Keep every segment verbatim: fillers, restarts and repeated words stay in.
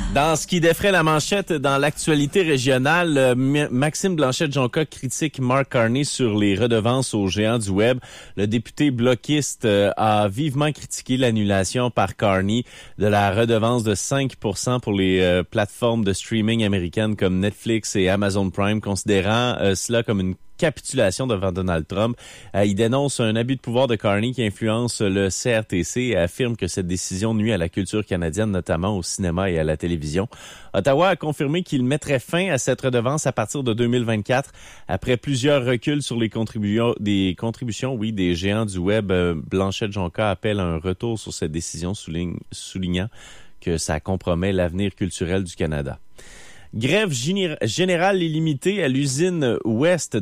Dans ce qui défrait la manchette dans l'actualité régionale, euh, Maxime Blanchet-Jonca critique Mark Carney sur les redevances aux géants du web. Le député bloquiste euh, a vivement critiqué l'annulation par Carney de la redevance de cinq pour cent pour les euh, plateformes de streaming américaines comme Netflix et Amazon Prime, considérant euh, cela comme une capitulation devant Donald Trump. Euh, il dénonce un abus de pouvoir de Carney qui influence le C R T C et affirme que cette décision nuit à la culture canadienne, notamment au cinéma et à la télévision. Ottawa a confirmé qu'il mettrait fin à cette redevance à partir de deux mille vingt-quatre. Après plusieurs reculs sur les contributions, des contributions, oui, des géants du web, euh, Blanchet-Jonca appelle à un retour sur cette décision, souligne, soulignant que ça compromet l'avenir culturel du Canada. Grève générale illimitée à l'usine ouest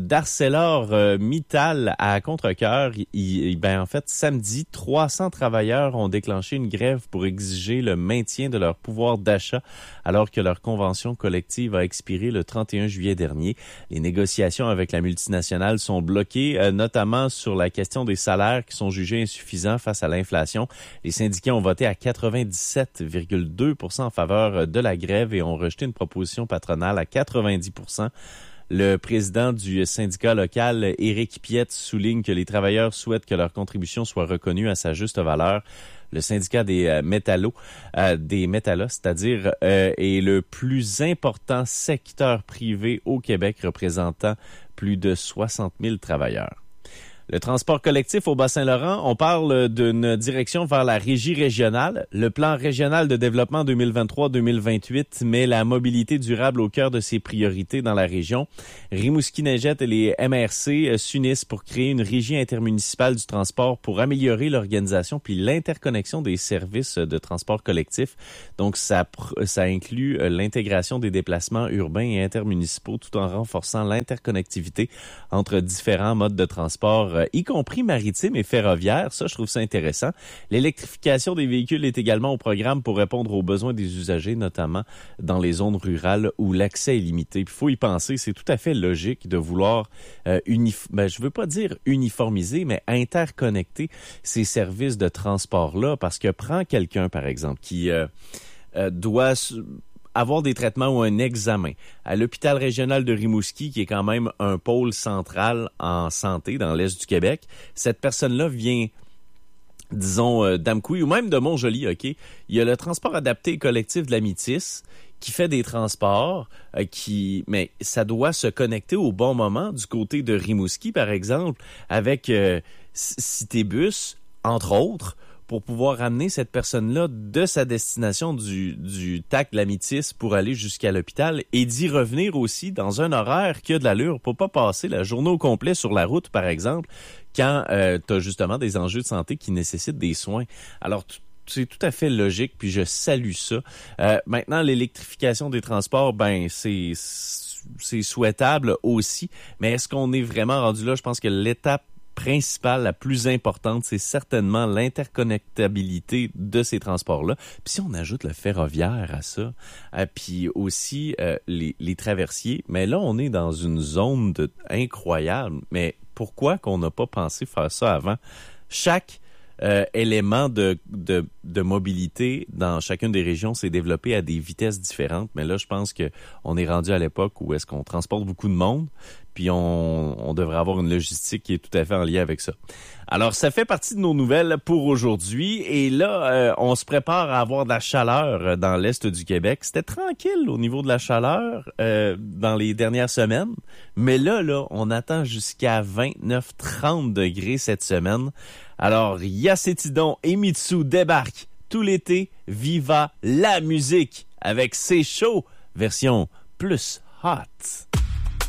d'ArcelorMittal à Contrecœur. Il, ben, en fait, samedi, trois cents travailleurs ont déclenché une grève pour exiger le maintien de leur pouvoir d'achat alors que leur convention collective a expiré le trente et un juillet dernier. Les négociations avec la multinationale sont bloquées, euh, notamment sur la question des salaires qui sont jugés insuffisants face à l'inflation. Les syndicats ont voté à quatre-vingt-dix-sept virgule deux pour cent en faveur de la grève et ont rejeté une proposition patronale à quatre-vingt-dix pour cent. Le président du syndicat local, Éric Piette, souligne que les travailleurs souhaitent que leur contribution soit reconnue à sa juste valeur. Le syndicat des euh, métallos, euh, des métallos, c'est-à-dire, euh, est le plus important secteur privé au Québec, représentant plus de soixante mille travailleurs. Le transport collectif au Bas-Saint-Laurent, on parle d'une direction vers la régie régionale. Le plan régional de développement deux mille vingt-trois deux mille vingt-huit met la mobilité durable au cœur de ses priorités dans la région. Rimouski-Neigette et les M R C s'unissent pour créer une régie intermunicipale du transport pour améliorer l'organisation puis l'interconnexion des services de transport collectif. Donc, ça, ça inclut l'intégration des déplacements urbains et intermunicipaux tout en renforçant l'interconnectivité entre différents modes de transport, y compris maritime et ferroviaire. Ça, je trouve ça intéressant. L'électrification des véhicules est également au programme pour répondre aux besoins des usagers, notamment dans les zones rurales où l'accès est limité. Il faut y penser, c'est tout à fait logique de vouloir, euh, unif- ben, je veux pas dire uniformiser, mais interconnecter ces services de transport-là, parce que prends quelqu'un, par exemple, qui euh, euh, doit... avoir des traitements ou un examen à l'hôpital régional de Rimouski, qui est quand même un pôle central en santé dans l'est du Québec. Cette personne-là vient, disons, euh, d'Amqui ou même de Montjoly, OK? Il y a le transport adapté et collectif de la Métis qui fait des transports, euh, qui, mais ça doit se connecter au bon moment du côté de Rimouski, par exemple, avec euh, Citébus, entre autres, pour pouvoir amener cette personne-là de sa destination du, du T A C de la Métis pour aller jusqu'à l'hôpital et d'y revenir aussi dans un horaire qui a de l'allure pour pas passer la journée au complet sur la route, par exemple, quand euh, tu as justement des enjeux de santé qui nécessitent des soins. Alors, t- c'est tout à fait logique, puis je salue ça. Euh, maintenant, l'électrification des transports, ben, c'est, c'est souhaitable aussi, mais est-ce qu'on est vraiment rendu là? Je pense que l'étape principale, la plus importante, c'est certainement l'interconnectabilité de ces transports-là. Puis si on ajoute le ferroviaire à ça, euh, puis aussi euh, les, les traversiers, mais là, on est dans une zone de, incroyable. Mais pourquoi qu'on n'a pas pensé faire ça avant? Chaque euh, élément de, de, de mobilité dans chacune des régions s'est développé à des vitesses différentes. Mais là, je pense que on est rendu à l'époque où est-ce qu'on transporte beaucoup de monde, puis on, on devrait avoir une logistique qui est tout à fait en lien avec ça. Alors, ça fait partie de nos nouvelles pour aujourd'hui. Et là, euh, on se prépare à avoir de la chaleur dans l'est du Québec. C'était tranquille au niveau de la chaleur euh, dans les dernières semaines. Mais là, là, on attend jusqu'à vingt-neuf trente degrés cette semaine. Alors, Yacétidon et Mitsu débarquent tout l'été. Viva la musique avec C'est chaud, version plus hot.